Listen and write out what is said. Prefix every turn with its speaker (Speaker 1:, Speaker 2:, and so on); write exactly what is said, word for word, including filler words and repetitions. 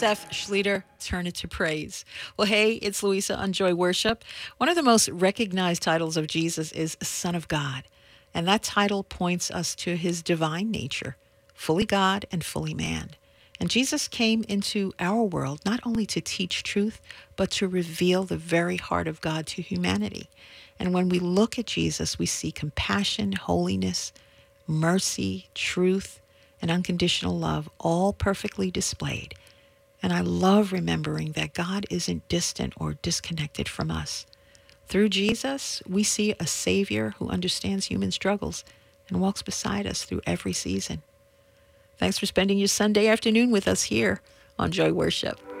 Speaker 1: Seth Schlueter, Turn It to Praise. Well, hey, it's Louisa on Joy Worship. One of the most recognized titles of Jesus is Son of God, and that title points us to his divine nature, fully God and fully man. And Jesus came into our world not only to teach truth, but to reveal the very heart of God to humanity. And when we look at Jesus, we see compassion, holiness, mercy, truth, and unconditional love all perfectly displayed. And I love remembering that God isn't distant or disconnected from us. Through Jesus, we see a Savior who understands human struggles and walks beside us through every season. Thanks for spending your Sunday afternoon with us here on Joy Worship.